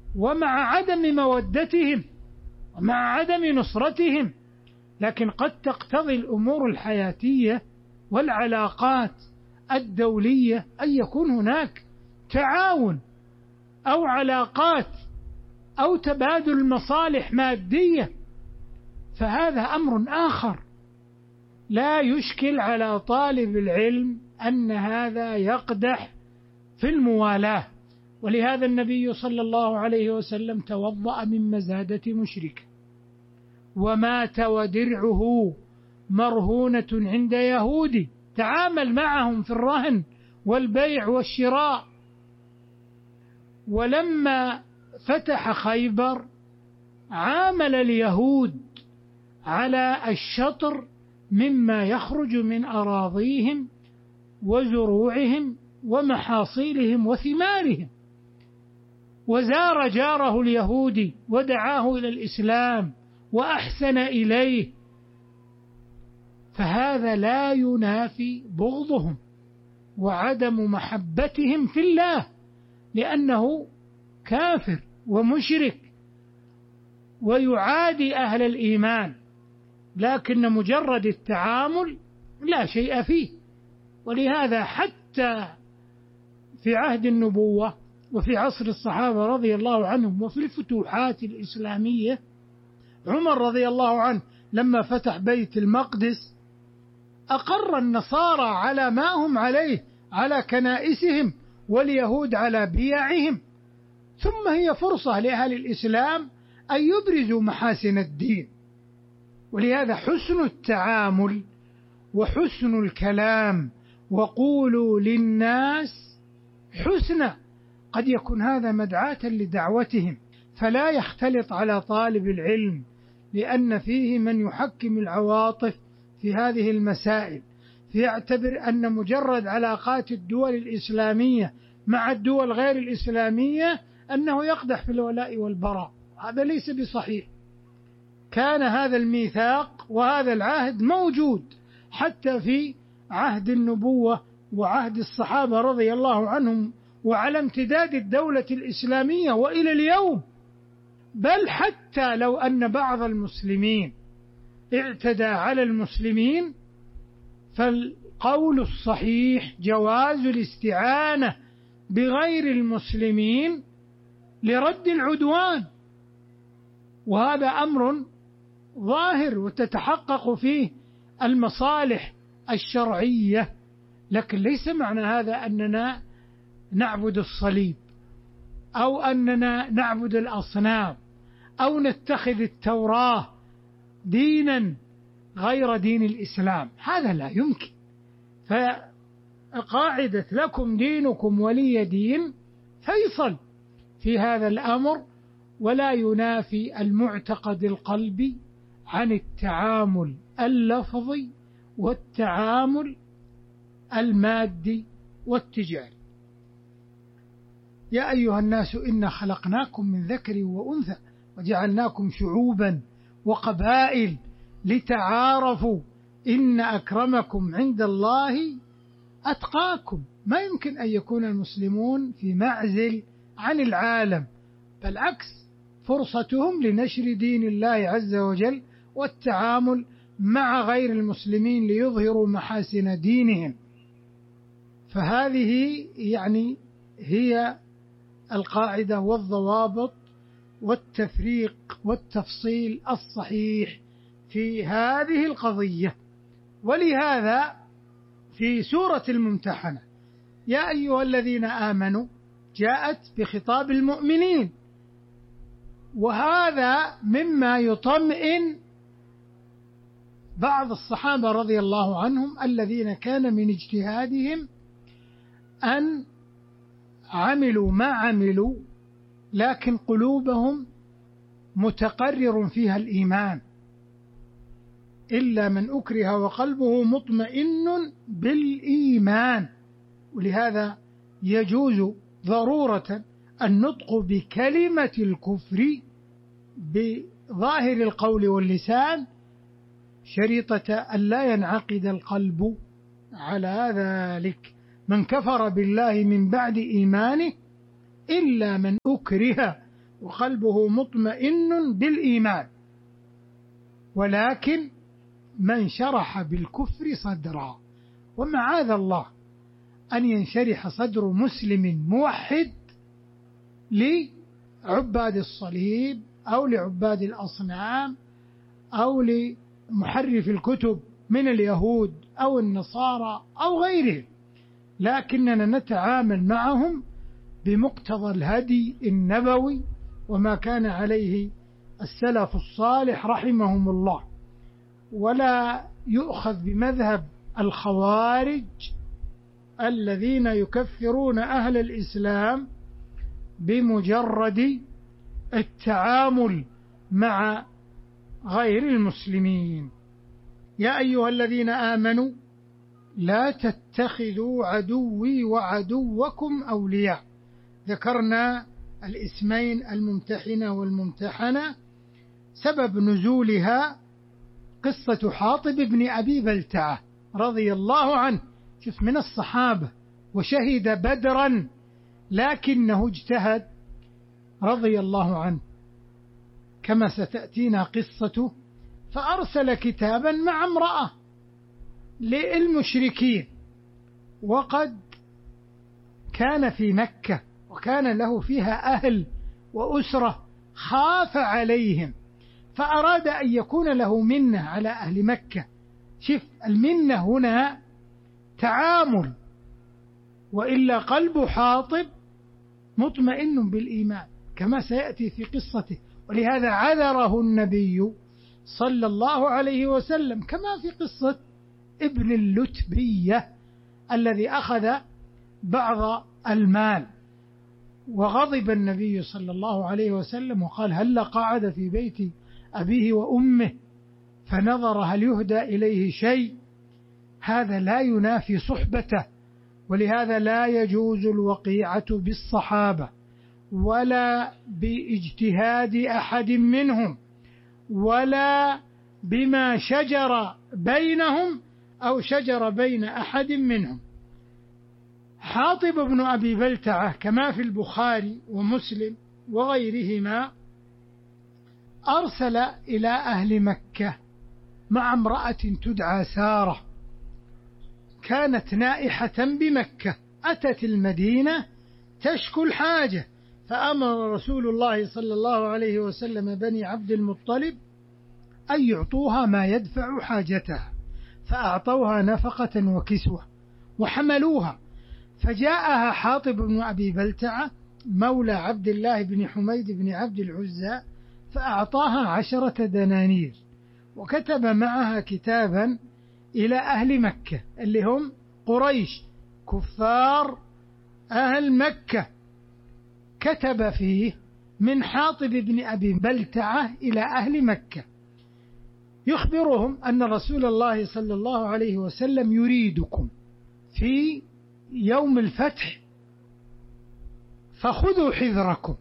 ومع عدم مودتهم ومع عدم نصرتهم، لكن قد تقتضي الأمور الحياتية والعلاقات الدولية أن يكون هناك تعاون أو علاقات أو تبادل مصالح مادية، فهذا أمر آخر لا يشكل على طالب العلم أن هذا يقدح في الموالاة. ولهذا النبي صلى الله عليه وسلم توضأ من مزادة مشرك ومات ودرعه مرهونة عند يهودي، تعامل معهم في الرهن والبيع والشراء. ولما فتح خيبر عامل اليهود على الشطر مما يخرج من أراضيهم وزروعهم ومحاصيلهم وثمارهم، وزار جاره اليهودي ودعاه إلى الإسلام وأحسن إليه، فهذا لا ينافي بغضهم وعدم محبتهم في الله، لأنه كافر ومشرك ويعادي أهل الإيمان، لكن مجرد التعامل لا شيء فيه. ولهذا حتى في عهد النبوة وفي عصر الصحابة رضي الله عنهم وفي الفتوحات الإسلامية، عمر رضي الله عنه لما فتح بيت المقدس أقر النصارى على ما هم عليه، على كنائسهم، واليهود على بيعهم، ثم هي فرصة لأهل الإسلام أن يبرزوا محاسن الدين. ولهذا حسن التعامل وحسن الكلام وقولوا للناس حسنا قد يكون هذا مدعاة لدعوتهم، فلا يختلط على طالب العلم، لأن فيه من يحكم العواطف في هذه المسائل، فيعتبر أن مجرد علاقات الدول الإسلامية مع الدول غير الإسلامية أنه يقدح في الولاء والبراء. هذا ليس بصحيح. كان هذا الميثاق وهذا العهد موجود حتى في عهد النبوة وعهد الصحابة رضي الله عنهم، وعلى امتداد الدولة الإسلامية وإلى اليوم. بل حتى لو أن بعض المسلمين اعتدى على المسلمين، فالقول الصحيح جواز الاستعانة بغير المسلمين لرد العدوان، وهذا أمر ظاهر وتتحقق فيه المصالح الشرعية. لكن ليس معنى هذا أننا نعبد الصليب أو أننا نعبد الأصنام أو نتخذ التوراة دينا غير دين الإسلام، هذا لا يمكن. فقاعدة لكم دينكم ولي دين فيصل في هذا الأمر، ولا ينافي المعتقد القلبي عن التعامل اللفظي والتعامل المادي والتجاري. يا أيها الناس إنا خلقناكم من ذكر وأنثى وجعلناكم شعوبا وقبائل لتعارفوا إن أكرمكم عند الله أتقاكم. ما يمكن أن يكون المسلمون في معزل عن العالم، بالعكس فرصتهم لنشر دين الله عز وجل والتعامل مع غير المسلمين ليظهروا محاسن دينهم. فهذه يعني هي القاعدة والضوابط والتفريق والتفصيل الصحيح في هذه القضية. ولهذا في سورة الممتحنة يا أيها الذين آمنوا جاءت بخطاب المؤمنين، وهذا مما يطمئن بعض الصحابة رضي الله عنهم الذين كان من اجتهادهم أن عملوا ما عملوا لكن قلوبهم متقرر فيها الإيمان، إلا من أكره وقلبه مطمئن بالإيمان. ولهذا يجوز ضرورة النطق بكلمة الكفر بظاهر القول واللسان شريطة أن لا ينعقد القلب على ذلك. من كفر بالله من بعد إيمانه إلا من أكره وقلبه مطمئن بالإيمان، ولكن من شرح بالكفر صدرا، ومعاذ الله أن ينشرح صدر مسلم موحد لعباد الصليب أو لعباد الأصنام أو لمحرف الكتب من اليهود أو النصارى أو غيرهم، لكننا نتعامل معهم بمقتضى الهدي النبوي وما كان عليه السلف الصالح رحمهم الله، ولا يؤخذ بمذهب الخوارج الذين يكفرون أهل الإسلام بمجرد التعامل مع غير المسلمين. يا أيها الذين آمنوا لا تتخذوا عدوي وعدوكم أولياء. ذكرنا الاسمين الممتحنة والممتحنة. سبب نزولها قصة حاطب بن أبي بلتعة رضي الله عنه، شوف من الصحابة وشهد بدرا لكنه اجتهد رضي الله عنه كما ستأتينا قصته، فأرسل كتابا مع امرأة للمشركين، وقد كان في مكة وكان له فيها أهل وأسرة، خاف عليهم فأراد أن يكون له منة على أهل مكة. شوف المنة هنا تعامل، وإلا قلب حاطب مطمئن بالإيمان كما سيأتي في قصته، ولهذا عذره النبي صلى الله عليه وسلم كما في قصة ابن اللتبية الذي أخذ بعض المال، وغضب النبي صلى الله عليه وسلم وقال هل قعد في بيت أبيه وأمه فنظر هل يهدى إليه شيء، هذا لا ينافي صحبته. ولهذا لا يجوز الوقيعة بالصحابة ولا باجتهاد أحد منهم ولا بما شجر بينهم أو شجر بين أحد منهم. حاطب بن أبي بلتعة كما في البخاري ومسلم وغيرهما أرسل إلى أهل مكة مع امرأة تدعى سارة، كانت نائحة بمكة، أتت المدينة تشكو الحاجة، فأمر رسول الله صلى الله عليه وسلم بني عبد المطلب أن يعطوها ما يدفع حاجتها، فأعطوها نفقة وكسوة وحملوها، فجاءها حاطب بن أبي بلتعة مولى عبد الله بن حميد بن عبد العزى فأعطاها 10 دنانير، وكتب معها كتابا إلى أهل مكة اللي هم قريش كفار أهل مكة، كتب فيه من حاطب بن أبي بلتعة إلى أهل مكة يخبرهم أن رسول الله صلى الله عليه وسلم يريدكم في يوم الفتح فخذوا حذركم.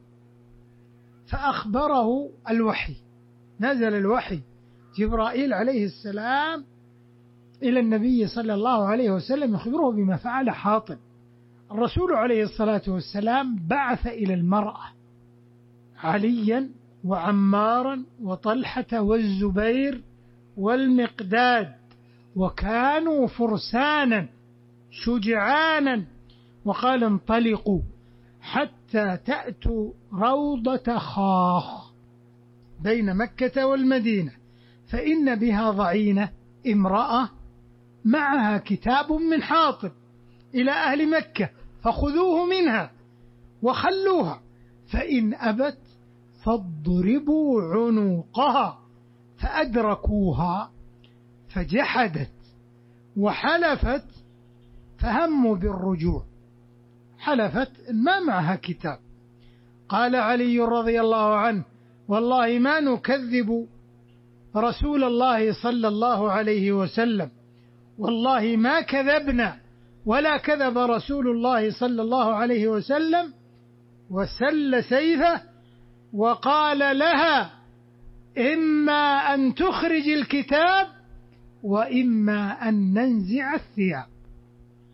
فأخبره الوحي، نزل الوحي جبرائيل عليه السلام إلى النبي صلى الله عليه وسلم يخبره بما فعل حاطب. الرسول عليه الصلاة والسلام بعث إلى المرأة عليا وعمارا وطلحة والزبير والمقداد، وكانوا فرسانا شجعانا، وقال انطلقوا حتى تأتوا روضة خاخ بين مكة والمدينة، فإن بها ضعينة امرأة معها كتاب من حاطب إلى أهل مكة، فخذوه منها وخلوها، فإن أبت فاضربوا عنقها. فأدركوها فجحدت وحلفت، فهموا بالرجوع، حلفت ما معها كتاب. قال علي رضي الله عنه والله ما نكذب رسول الله صلى الله عليه وسلم، والله ما كذبنا ولا كذب رسول الله صلى الله عليه وسلم، وسل سيفه وقال لها إما أن تخرج الكتاب وإما أن ننزع الثياب.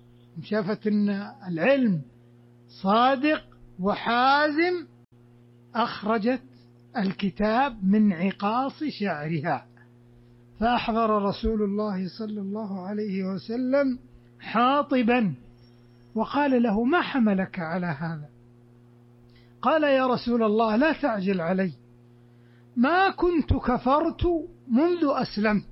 شافت أن العلم صادق وحازم، أخرجت الكتاب من عقاص شعرها، فأحضر رسول الله صلى الله عليه وسلم حاطبا وقال له: ما حملك على هذا؟ قال: يا رسول الله لا تعجل علي، ما كنت كفرت منذ أسلمت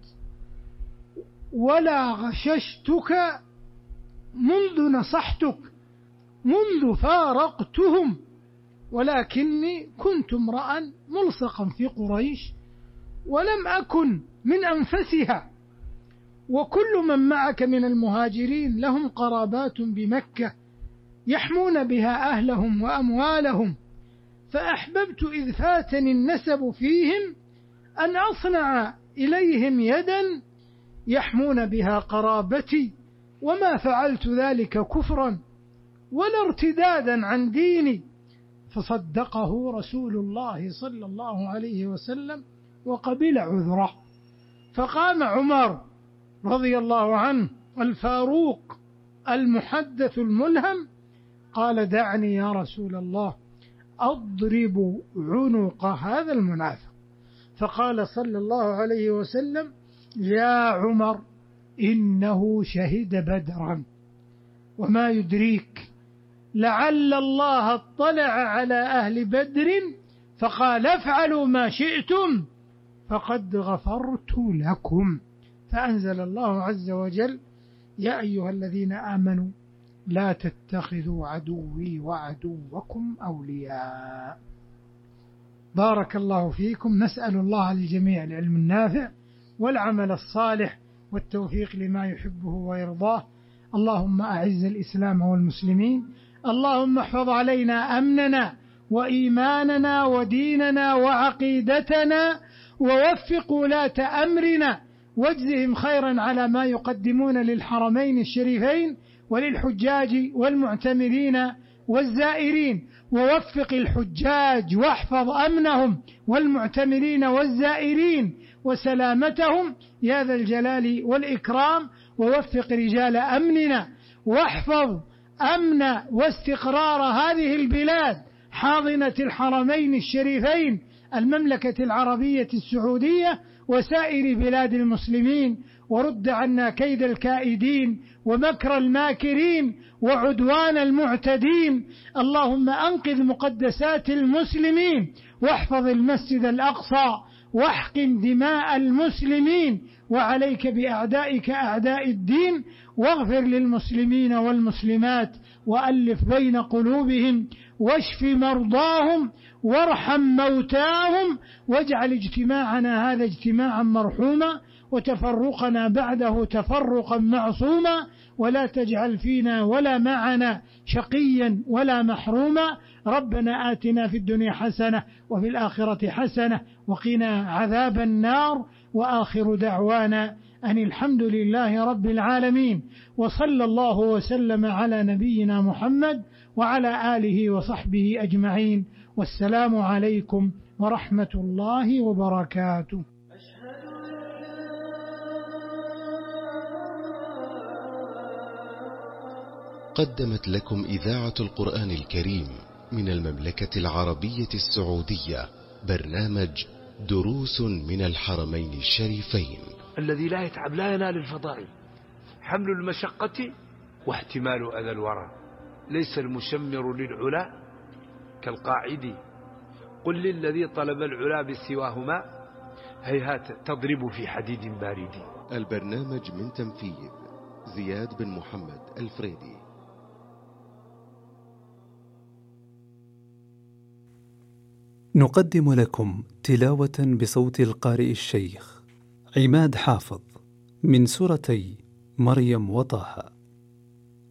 ولا غششتك منذ نصحتك منذ فارقتهم، ولكني كنت امرأ ملصقا في قريش ولم أكن من أنفسها، وكل من معك من المهاجرين لهم قرابات بمكة يحمون بها أهلهم وأموالهم، فأحببت إذ فاتني النسب فيهم أن أصنع إليهم يدا يحمون بها قرابتي، وما فعلت ذلك كفرا ولا ارتدادا عن ديني. فصدقه رسول الله صلى الله عليه وسلم وقبل عذره. فقام عمر رضي الله عنه الفاروق المحدث الملهم قال: دعني يا رسول الله أضرب عنق هذا المنافق. فقال صلى الله عليه وسلم: يا عمر إنه شهد بدرا، وما يدريك لعل الله اطلع على أهل بدر فقال: افعلوا ما شئتم فقد غفرت لكم. فأنزل الله عز وجل: يا أيها الذين آمنوا لا تتخذوا عدوي وعدوكم أولياء. بارك الله فيكم. نسأل الله للجميع العلم النافع والعمل الصالح والتوفيق لما يحبه ويرضاه. اللهم أعز الإسلام والمسلمين، اللهم احفظ علينا أمننا وإيماننا وديننا وعقيدتنا، ووفق ولاة أمرنا واجزهم خيرا على ما يقدمون للحرمين الشريفين وللحجاج والمعتمرين والزائرين، ووفق الحجاج واحفظ أمنهم والمعتمرين والزائرين وسلامتهم يا ذا الجلال والإكرام، ووفق رجال أمننا واحفظ أمن واستقرار هذه البلاد حاضنة الحرمين الشريفين المملكة العربية السعودية وسائر بلاد المسلمين، ورد عنا كيد الكائدين ومكر الماكرين وعدوان المعتدين. اللهم أنقذ مقدسات المسلمين واحفظ المسجد الأقصى واحقن دماء المسلمين، وعليك بأعدائك أعداء الدين، واغفر للمسلمين والمسلمات وألف بين قلوبهم واشف مرضاهم وارحم موتاهم، واجعل اجتماعنا هذا اجتماعا مرحوما وتفرقنا بعده تفرقا معصوما، ولا تجعل فينا ولا معنا شقيا ولا محروما. ربنا آتنا في الدنيا حسنة وفي الآخرة حسنة وقنا عذاب النار، وآخر دعوانا أن الحمد لله رب العالمين، وصلى الله وسلم على نبينا محمد وعلى آله وصحبه أجمعين، والسلام عليكم ورحمة الله وبركاته. قدمت لكم إذاعة القرآن الكريم من المملكة العربية السعودية برنامج دروس من الحرمين الشريفين. الذي لا يتعب لا ينال الفضائل، حمل المشقة واحتمال أذى الورى، ليس المشمر للعلا كالقاعد، قل للذي طلب العلا بسواهما هيهات تضرب في حديد بارد. البرنامج من تنفيذ زياد بن محمد الفريدي. نقدم لكم تلاوة بصوت القارئ الشيخ عماد حافظ من سورتي مريم وطه.